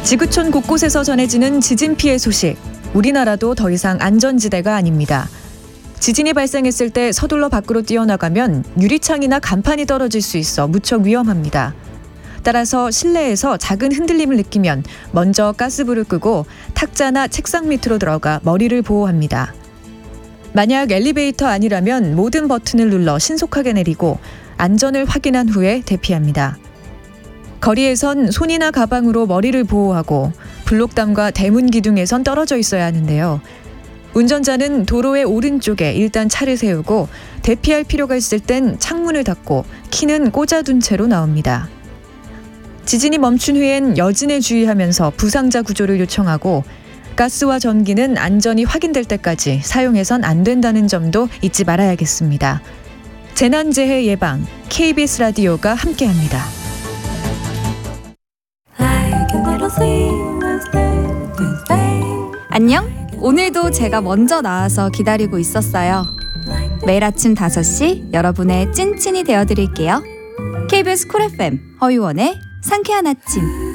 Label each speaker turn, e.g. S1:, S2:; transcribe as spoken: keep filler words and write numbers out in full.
S1: 지구촌 곳곳에서 전해지는 지진 피해 소식. 우리나라도 더 이상 안전지대가 아닙니다. 지진이 발생했을 때 서둘러 밖으로 뛰어나가면 유리창이나 간판이 떨어질 수 있어 무척 위험합니다. 따라서 실내에서 작은 흔들림을 느끼면 먼저 가스불을 끄고 탁자나 책상 밑으로 들어가 머리를 보호합니다. 만약 엘리베이터 아니라면 모든 버튼을 눌러 신속하게 내리고 안전을 확인한 후에 대피합니다. 거리에선 손이나 가방으로 머리를 보호하고 블록담과 대문 기둥에선 떨어져 있어야 하는데요. 운전자는 도로의 오른쪽에 일단 차를 세우고 대피할 필요가 있을 땐 창문을 닫고 키는 꽂아둔 채로 나옵니다. 지진이 멈춘 후엔 여진에 주의하면서 부상자 구조를 요청하고 가스와 전기는 안전이 확인될 때까지 사용해선 안 된다는 점도 잊지 말아야겠습니다. 재난재해 예방 케이비에스 라디오가 함께합니다.
S2: 안녕? 오늘도 제가 먼저 나와서 기다리고 있었어요. 매일 아침 다섯 시 여러분의 찐친이 되어드릴게요. 케이비에스 쿨 에프엠 허유원의 상쾌한 아침.